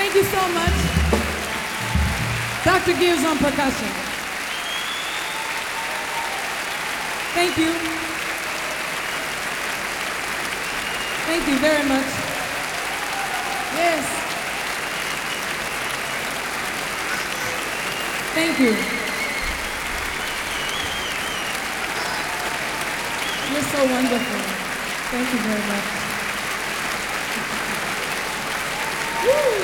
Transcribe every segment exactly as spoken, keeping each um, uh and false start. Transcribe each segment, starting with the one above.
Thank you so much. Doctor Gibbs on percussion. Thank you. Thank you very much. Yes. Thank you. You're so wonderful. Thank you very much. Woo.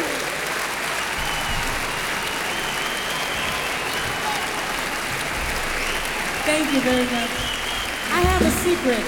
Thank you very much. I have a secret.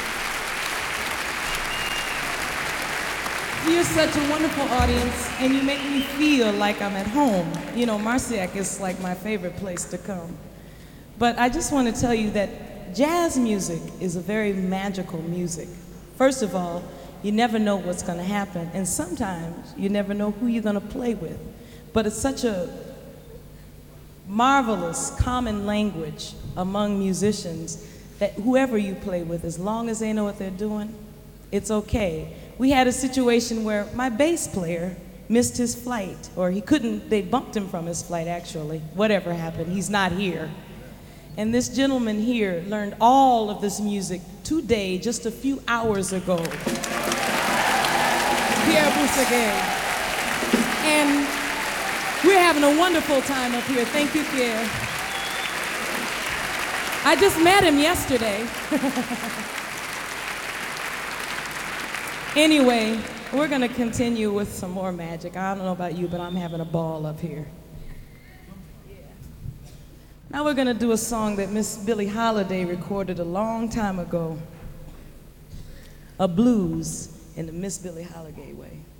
You're such a wonderful audience, and you make me feel like I'm at home. You know, Marciac is like my favorite place to come. But I just want to tell you that jazz music is a very magical music. First of all, you never know what's going to happen, and sometimes you never know who you're going to play with. But it's such a marvelous common language among musicians that whoever you play with, as long as they know what they're doing, it's okay. We had a situation where my bass player missed his flight, or he couldn't, they bumped him from his flight actually. Whatever happened, he's not here. And this gentleman here learned all of this music today, just a few hours ago. Pierre Boussaguet. And we're having a wonderful time up here. Thank you, Pierre. I just met him yesterday. Anyway, we're gonna continue with some more magic. I don't know about you, but I'm having a ball up here. Yeah. Now we're gonna do a song that Miss Billie Holiday recorded a long time ago. A blues in the Miss Billie Holiday way.